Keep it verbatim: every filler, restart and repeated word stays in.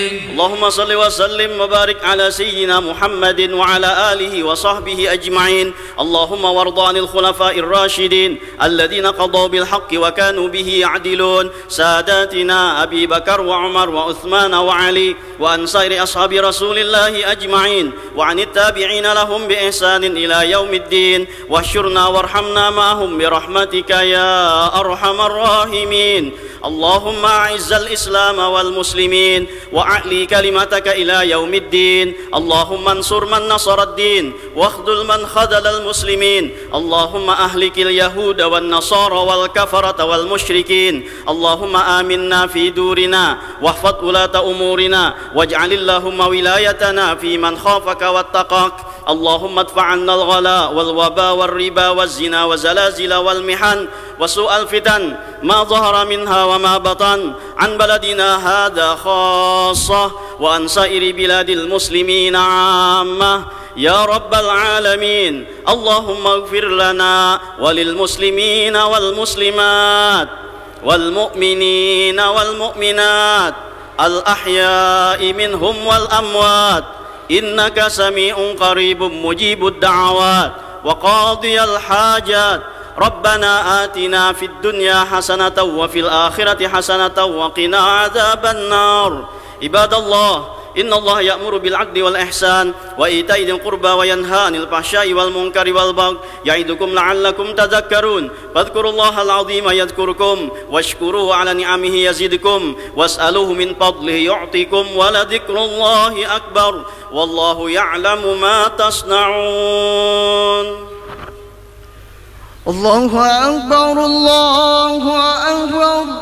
اللهم صل وسلم وبارك على سيدنا محمد وعلى آله وصحبه أجمعين. اللهم وارض عن الخلفاء الراشدين الذين قضوا بالحق وكانوا به يعدلون، ساداتنا أبي بكر وعمر وعثمان وعلي، وعن سائر أصحاب رسول الله أجمعين، وعن التابعين لهم بإحسان إلى يوم الدين، واحشرنا وارحمنا معهم برحمتك يا أرحم الراحمين. اللهم أعز الإسلام والمسلمين وأعلي كلمتك إلى يوم الدين. اللهم انصر من نصر الدين واخذل من خذل المسلمين. اللهم أهلك اليهود والنصارى والكفرة والمشركين. اللهم آمنا في دورنا واحفظ ولاة أمورنا، واجعل اللهم ولايتنا في من خافك واتقاك. اللهم ادفع عنا الغلاء والوباء والربا والزنا والزلازل والمحن وسوء الفتن ما ظهر منها وما بطن عن بلدنا هذا خاصة وعن سائر بلاد المسلمين عامة يا رب العالمين. اللهم اغفر لنا وللمسلمين والمسلمات والمؤمنين والمؤمنات الأحياء منهم والأموات، إنك سميع قريب مجيب الدعوات وقاضي الحاجات. ربنا آتنا في الدنيا حسنة وفي الآخرة حسنة وقنا عذاب النار. عباد الله، إن الله يأمر بالعدل والإحسان وإيتاء ذي القربى وينهى عن الفحشاء والمنكر والبغي يعظكم لعلكم تذكرون. فاذكروا الله العظيم يذكركم واشكروه على نعمه يزدكم واسألوه من فضله يعطيكم ولذكر الله أكبر والله يعلم ما تصنعون. الله أكبر الله أكبر.